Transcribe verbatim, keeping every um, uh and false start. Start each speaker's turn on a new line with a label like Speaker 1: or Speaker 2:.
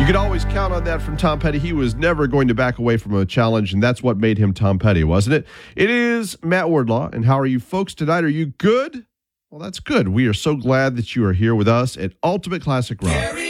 Speaker 1: You could always count on that from Tom Petty. He was never going to back away from a challenge, and that's what made him Tom Petty, wasn't it? It is Matt Wardlaw, and how are you folks tonight? Are you good? Well, that's good. We are so glad that you are here with us at Ultimate Classic Rock.